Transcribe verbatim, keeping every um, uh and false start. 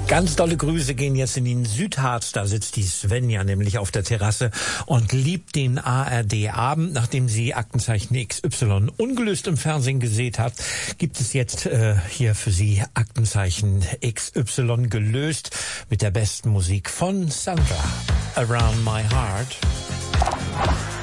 Ganz dolle Grüße gehen jetzt in den Südharz. Da sitzt die Svenja nämlich auf der Terrasse und liebt den A R D-Abend. Nachdem sie Aktenzeichen X Y ungelöst im Fernsehen gesehen hat, gibt es jetzt äh, hier für sie Aktenzeichen X Y gelöst mit der besten Musik von Sandra. Around My Heart.